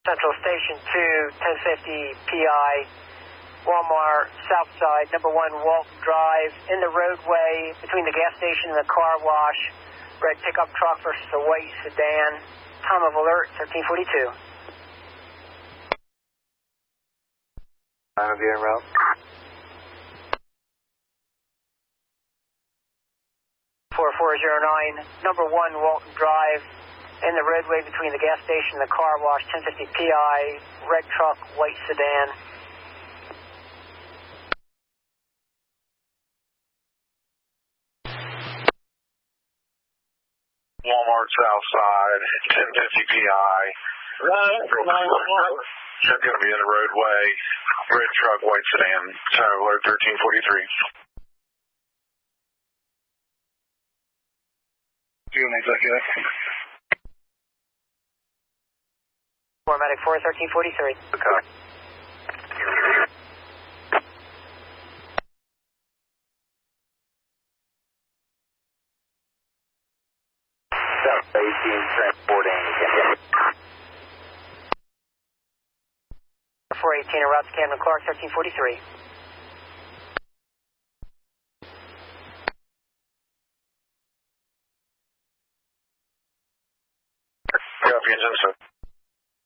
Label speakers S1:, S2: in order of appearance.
S1: Central Station 2, 1050 PI, Walmart, South Side, number 1 Walton Drive, in the roadway between the gas station and the car wash, red pickup truck versus a white sedan. Time of alert, 1342.
S2: Time of en route.
S1: 4409, number 1 Walton Drive, in the roadway between the gas station and the car wash, 1050 PI, red truck, white sedan.
S3: Walmart South Side, 1050 PI. It's going to be in the roadway, red truck, white sedan. Time of alert, 1343. Executive.
S1: Formatic 4, 1343.
S3: Okay.
S2: South 18, transporting.
S1: 418, en route to Camden Clark, 1343.